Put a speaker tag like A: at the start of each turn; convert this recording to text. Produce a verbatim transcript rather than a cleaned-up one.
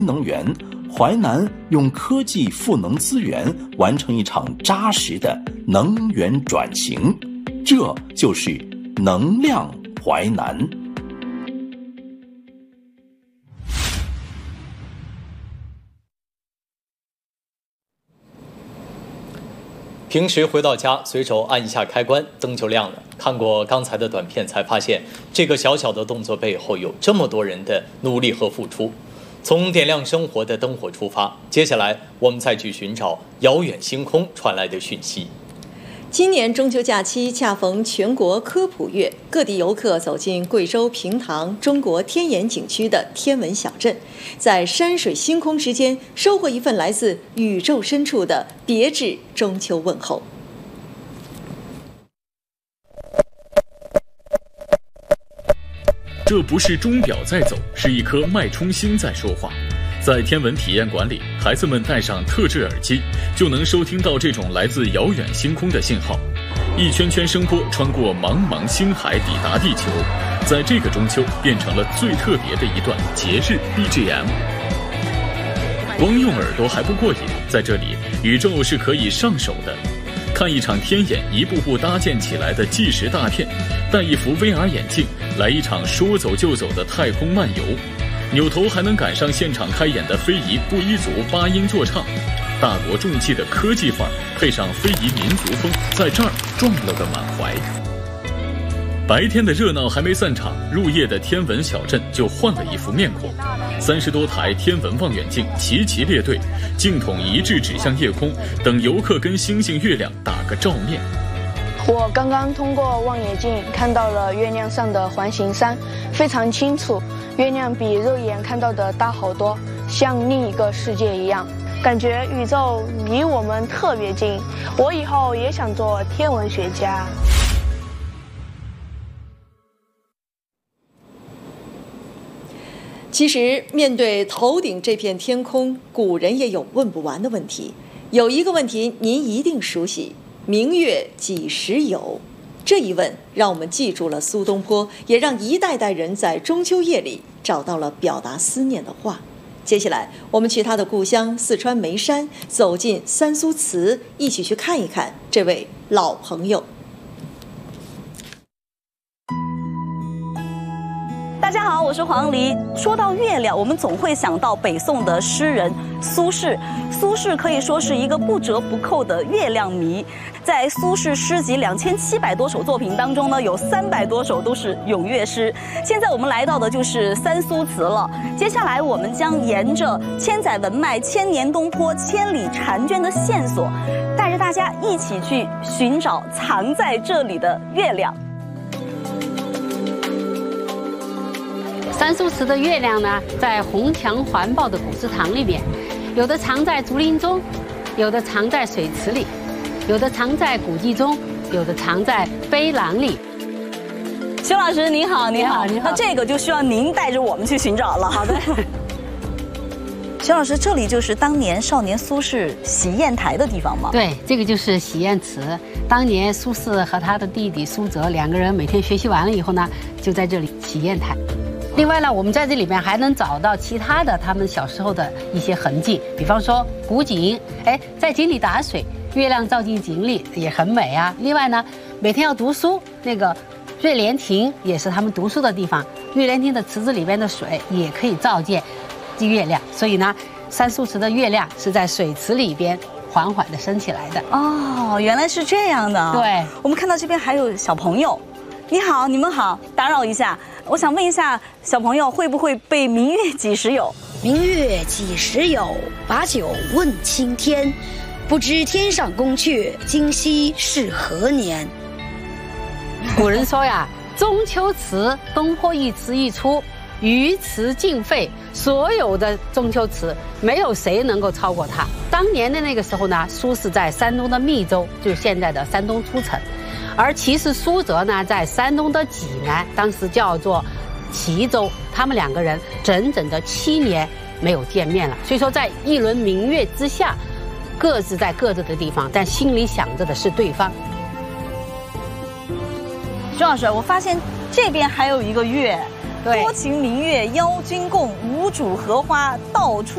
A: 能源，淮南用科技赋能资源，完成一场扎实的能源转型，这就是能量淮南。
B: 平时回到家，随手按一下开关，灯就亮了。看过刚才的短片，才发现这个小小的动作背后有这么多人的努力和付出。从点亮生活的灯火出发，接下来我们再去寻找遥远星空传来的讯息。
C: 今年中秋假期恰逢全国科普月，各地游客走进贵州平塘中国天眼景区的天文小镇，在山水星空之间收获一份来自宇宙深处的别致中秋问候。
D: 这不是钟表在走，是一颗脉冲星在说话。在天文体验馆里，孩子们戴上特制耳机，就能收听到这种来自遥远星空的信号。一圈圈声波穿过茫茫星海，抵达地球，在这个中秋变成了最特别的一段节日 B G M。光用耳朵还不过瘾，在这里，宇宙是可以上手的。看一场天眼一步步搭建起来的纪实大片，戴一副 V R 眼镜，来一场说走就走的太空漫游。扭头还能赶上现场开演的非遗布依族八音座唱，大国重器的科技范儿配上非遗民族风，在这儿撞了个满怀。白天的热闹还没散场，入夜的天文小镇就换了一副面孔。三十多台天文望远镜齐齐列队，镜筒一致指向夜空，等游客跟星星月亮打个照面。
E: 我刚刚通过望远镜看到了月亮上的环形山，非常清楚，月亮比肉眼看到的大好多，像另一个世界一样，感觉宇宙离我们特别近。我以后也想做天文学家。
C: 其实，面对头顶这片天空，古人也有问不完的问题。有一个问题您一定熟悉：明月几时有？这一问让我们记住了苏东坡，也让一代代人在中秋夜里找到了表达思念的话。接下来，我们去他的故乡四川眉山，走进三苏祠，一起去看一看这位老朋友。
F: 大家好，我是黄黎。说到月亮，我们总会想到北宋的诗人苏轼。苏轼可以说是一个不折不扣的月亮迷。在苏轼诗集两千七百多首作品当中呢，有三百多首都是咏月诗。现在我们来到的就是三苏祠了。接下来我们将沿着千载文脉、千年东坡、千里婵娟的线索，带着大家一起去寻找藏在这里的月亮。
G: 三苏祠的月亮呢，在红墙环抱的古祠堂里面，有的藏在竹林中，有的藏在水池里，有的藏在古迹中，有的藏在碑廊里。
F: 熊老师您好，您好，
G: 您好。
F: 那这个就需要您带着我们去寻找了。好的。熊老师，这里就是当年少年苏轼洗砚台的地方吗？
G: 对，这个就是洗砚池。当年苏轼和他的弟弟苏辙两个人每天学习完了以后呢，就在这里洗砚台。另外呢，我们在这里面还能找到其他的他们小时候的一些痕迹，比方说古井，哎，在井里打水，月亮照进井里也很美啊。另外呢，每天要读书，那个瑞莲亭也是他们读书的地方，瑞莲亭的池子里边的水也可以照见月亮，所以呢，三苏祠的月亮是在水池里边缓缓地升起来的。
F: 哦，原来是这样的。
G: 对，
F: 我们看到这边还有小朋友。你好，你们好，打扰一下，我想问一下，小朋友会不会背明月几时有？
H: 明月几时有？把酒问青天。不知天上宫阙，今夕是何年？
G: 古人说呀，中秋词，东坡一词一出，余词尽废。所有的中秋词，没有谁能够超过他。当年的那个时候呢，苏轼在山东的密州，就是现在的山东出城。而其实苏辙呢，在山东的济南，当时叫做齐州，他们两个人整整的七年没有见面了。所以说，在一轮明月之下，各自在各自的地方，但心里想着的是对方。
F: 钟老师，我发现这边还有一个月，多情明月邀君共，无主荷花到处